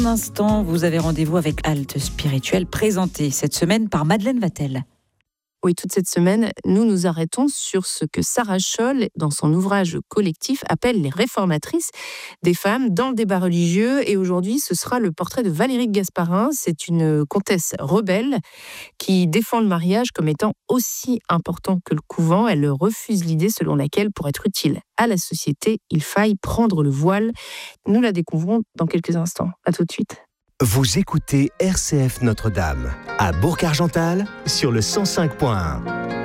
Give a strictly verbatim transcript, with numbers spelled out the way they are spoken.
Un instant, vous avez rendez-vous avec Halte Spirituelle, présenté cette semaine par Madeleine Vatel. Oui, toute cette semaine, nous nous arrêtons sur ce que Sarah Scholl, dans son ouvrage collectif, appelle les réformatrices, des femmes dans le débat religieux. Et aujourd'hui, ce sera le portrait de Valérie Gasparin. C'est une comtesse rebelle qui défend le mariage comme étant aussi important que le couvent. Elle refuse l'idée selon laquelle, pour être utile à la société, il faille prendre le voile. Nous la découvrons dans quelques instants. À tout de suite. Vous écoutez R C F Notre-Dame, à Bourg-Argental, sur le cent cinq point un.